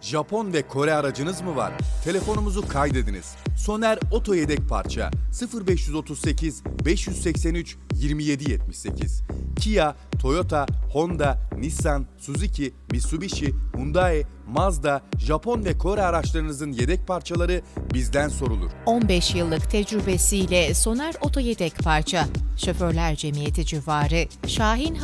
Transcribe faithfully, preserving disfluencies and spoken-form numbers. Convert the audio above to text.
Japon ve Kore aracınız mı var? Telefonumuzu kaydediniz. Soner Oto Yedek Parça sıfır beş otuz sekiz beş seksen üç yirmi yedi yetmiş sekiz. Kia, Toyota, Honda, Nissan, Suzuki, Mitsubishi, Hyundai, Mazda, Japon ve Kore araçlarınızın yedek parçaları bizden sorulur. on beş yıllık tecrübesiyle Soner Oto Yedek Parça, Şoförler Cemiyeti civarı, Şahin